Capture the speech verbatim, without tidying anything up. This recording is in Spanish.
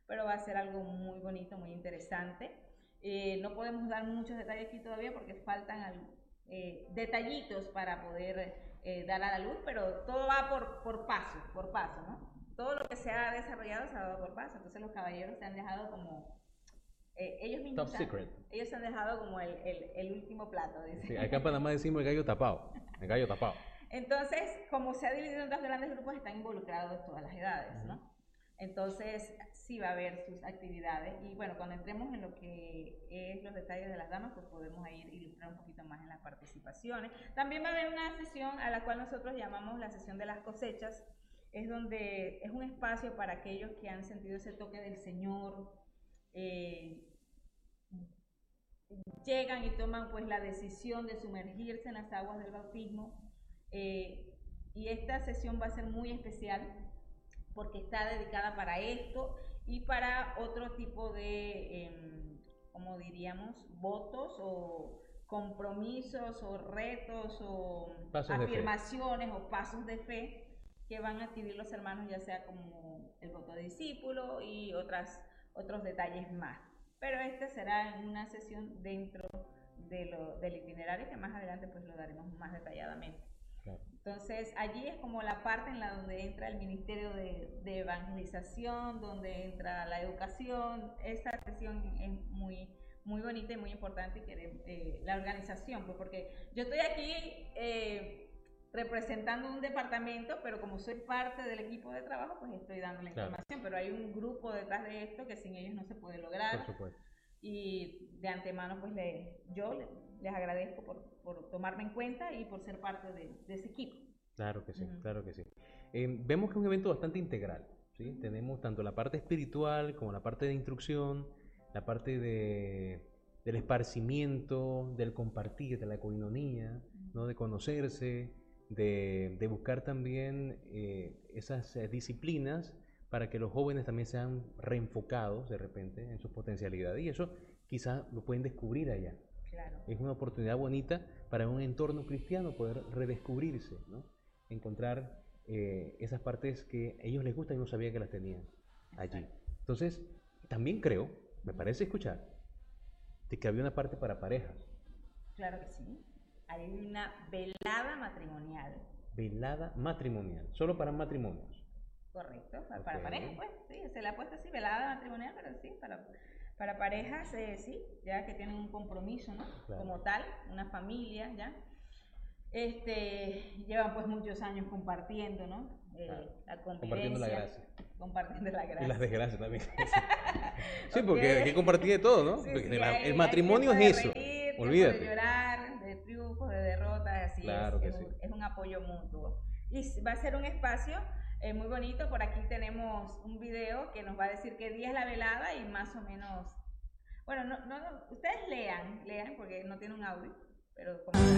pero va a ser algo muy bonito, muy interesante. Eh, no podemos dar muchos detalles aquí todavía porque faltan eh, detallitos para poder eh, dar a la luz, pero todo va por, por paso, por paso, ¿no? Todo lo que se ha desarrollado se ha dado por paso, entonces los caballeros se han dejado como, eh, ellos mismos Top se han, secret. ellos se han dejado como el, el, el último plato. Dice. Sí, acá en Panamá decimos el gallo tapado, el gallo tapado. Entonces, como se ha dividido en dos grandes grupos, están involucrados todas las edades, ¿no? Entonces, sí va a haber sus actividades. Y bueno, cuando entremos en lo que es los detalles de las damas, pues podemos ir ilustrar un poquito más en las participaciones. También va a haber una sesión a la cual nosotros llamamos la sesión de las cosechas. Es donde es un espacio para aquellos que han sentido ese toque del Señor, eh, llegan y toman pues la decisión de sumergirse en las aguas del bautismo. Eh, y esta sesión va a ser muy especial porque está dedicada para esto y para otro tipo de, eh, como diríamos, votos o compromisos o retos o pasos afirmaciones o pasos de fe que van a adquirir los hermanos, ya sea como el voto de discípulo y otras, otros detalles más. Pero esta será en una sesión dentro de lo, del itinerario que más adelante pues lo daremos más detalladamente. Claro. Entonces allí es como la parte en la donde entra el ministerio de, de evangelización, donde entra la educación. Esta sesión es muy, muy bonita y muy importante, que eh, la organización, pues porque yo estoy aquí eh, representando un departamento, pero como soy parte del equipo de trabajo, pues estoy dando la información, claro. Pero hay un grupo detrás de esto que sin ellos no se puede lograr. Por supuesto. Y de antemano pues le, yo les, les agradezco por, por tomarme en cuenta y por ser parte de, de ese equipo. Claro que sí, uh-huh. Claro que sí. Eh, vemos que es un evento bastante integral, ¿sí? Uh-huh. Tenemos tanto la parte espiritual como la parte de instrucción, la parte de, del esparcimiento, del compartir, de la coinonía, uh-huh. ¿no? De conocerse, de, de buscar también eh, esas eh, disciplinas para que los jóvenes también sean reenfocados de repente en sus potencialidades, y eso quizás lo pueden descubrir allá. Claro. Es una oportunidad bonita para un entorno cristiano poder redescubrirse, ¿no? Encontrar eh, esas partes que a ellos les gustan y no sabían que las tenían allí. Entonces, también creo, me parece escuchar, de que había una parte para parejas. Claro que sí. Hay una velada matrimonial. Velada matrimonial, solo para matrimonios. Correcto, para, okay. para parejas, pues, sí, se le ha puesto así, velada matrimonial, pero sí, para, para parejas, eh, sí, ya que tienen un compromiso, ¿no? Claro. Como tal, una familia, ¿ya? Este, llevan pues muchos años compartiendo, ¿no? Eh, claro. La convivencia. Compartiendo la gracia. Compartiendo la gracia. Y las desgracias también. Sí, porque hay que compartir de todo, ¿no? Sí, porque sí, la, hay, el matrimonio es eso. Reír, olvídate. De llorar, de triunfos, de derrotas, así claro es. Que es, sí. un, es un apoyo mutuo. Y va a ser un espacio eh, muy bonito. Por aquí tenemos un video que nos va a decir qué día es la velada y más o menos. Bueno, no, no, no ustedes lean, lean porque no tiene un audio, pero como